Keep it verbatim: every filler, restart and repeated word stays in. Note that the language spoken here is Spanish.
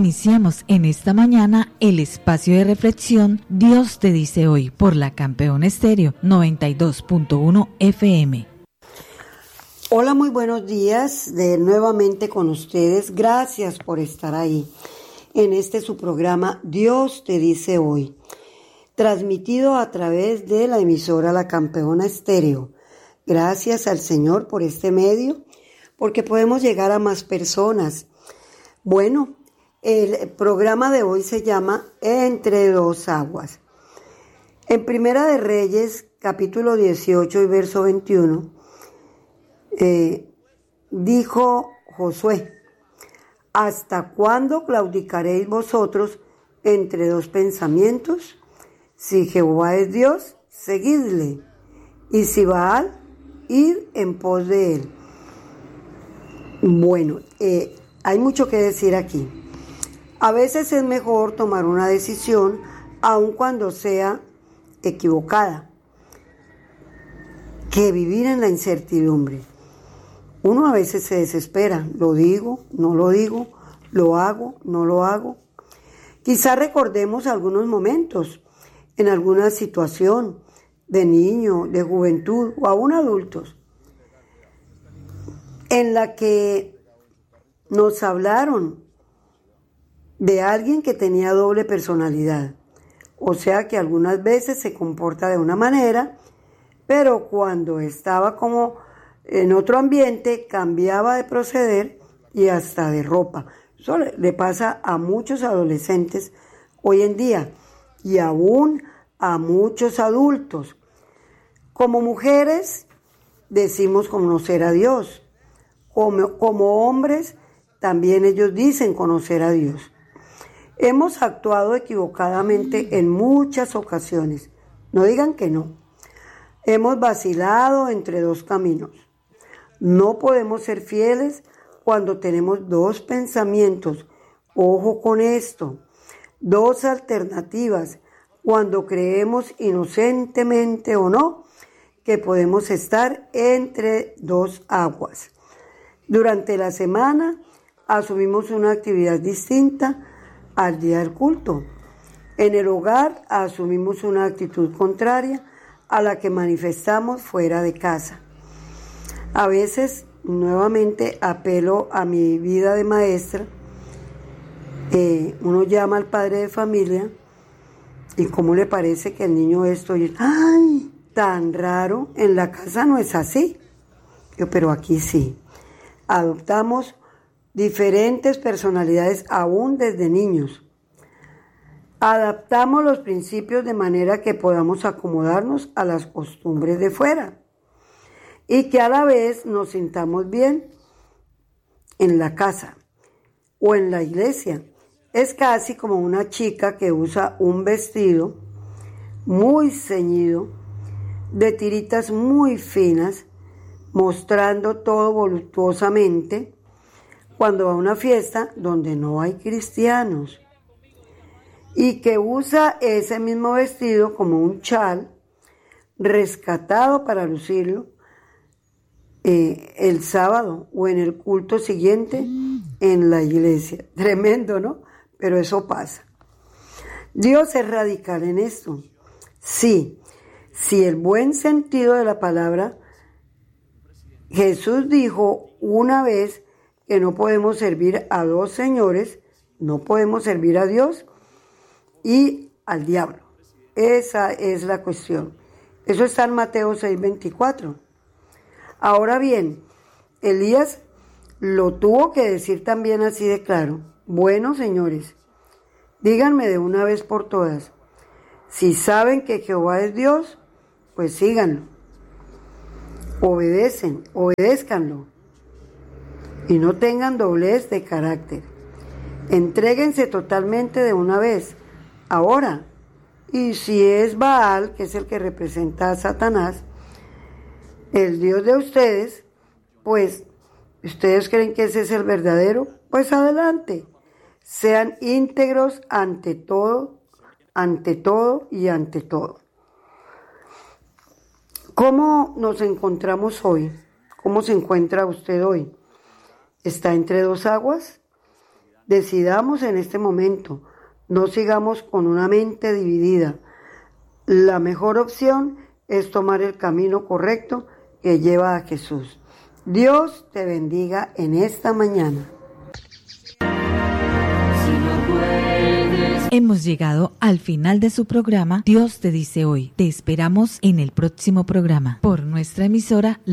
Iniciamos en esta mañana el espacio de reflexión Dios te dice hoy por la Campeón Estéreo noventa y dos punto uno F M. Hola, muy buenos días, de nuevamente con ustedes. Gracias por estar ahí en este su programa Dios te dice hoy, transmitido a través de la emisora La Campeona Estéreo. Gracias al Señor por este medio, porque podemos llegar a más personas. Bueno, el programa de hoy se llama Entre dos aguas. En Primera de Reyes, capítulo dieciocho y verso veintiuno, eh, dijo Josué: ¿hasta cuándo claudicaréis vosotros entre dos pensamientos? Si Jehová es Dios, seguidle, y si Baal, id en pos de él. Bueno, eh, hay mucho que decir aquí. A veces es mejor tomar una decisión, aun cuando sea equivocada, que vivir en la incertidumbre. Uno a veces se desespera, lo digo, no lo digo, lo hago, no lo hago. Quizá recordemos algunos momentos, en alguna situación de niño, de juventud o aún adultos, en la que nos hablaron de alguien que tenía doble personalidad. O sea que algunas veces se comporta de una manera, pero cuando estaba como en otro ambiente cambiaba de proceder y hasta de ropa. Eso le pasa a muchos adolescentes hoy en día y aún a muchos adultos. Como mujeres decimos conocer a Dios. Como, como hombres también ellos dicen conocer a Dios. Hemos actuado equivocadamente en muchas ocasiones. No digan que no. Hemos vacilado entre dos caminos. No podemos ser fieles cuando tenemos dos pensamientos. Ojo con esto. Dos alternativas. Cuando creemos inocentemente o no que podemos estar entre dos aguas. Durante la semana asumimos una actividad distinta al día del culto. En el hogar asumimos una actitud contraria a la que manifestamos fuera de casa. A veces, nuevamente, apelo a mi vida de maestra. Eh, uno llama al padre de familia y cómo le parece que el niño esto y ¡ay! Tan raro, en la casa no es así. Yo, pero aquí sí. Adoptamos diferentes personalidades aún desde niños. Adaptamos los principios de manera que podamos acomodarnos a las costumbres de fuera y que a la vez nos sintamos bien en la casa o en la iglesia. Es casi como una chica que usa un vestido muy ceñido, de tiritas muy finas, mostrando todo voluptuosamente, cuando va a una fiesta donde no hay cristianos, y que usa ese mismo vestido como un chal rescatado para lucirlo eh, el sábado o en el culto siguiente en la iglesia. Tremendo, ¿no? Pero eso pasa. Dios es radical en esto. Sí, si el buen sentido de la palabra, Jesús dijo una vez que no podemos servir a dos señores, no podemos servir a Dios y al diablo. Esa es la cuestión. Eso está en Mateo seis veinticuatro. Ahora bien, Elías lo tuvo que decir también así de claro. Bueno, señores, díganme de una vez por todas, si saben que Jehová es Dios, pues síganlo. Obedecen, obedézcanlo. Y no tengan doblez de carácter. Entréguense totalmente de una vez. Ahora, y si es Baal, que es el que representa a Satanás, el Dios de ustedes, pues, ¿ustedes creen que ese es el verdadero? Pues adelante. Sean íntegros ante todo, ante todo y ante todo. ¿Cómo nos encontramos hoy? ¿Cómo se encuentra usted hoy? ¿Está entre dos aguas? Decidamos en este momento, no sigamos con una mente dividida. La mejor opción es tomar el camino correcto que lleva a Jesús. Dios te bendiga en esta mañana. Hemos llegado al final de su programa Dios te dice hoy. Te esperamos en el próximo programa por nuestra emisora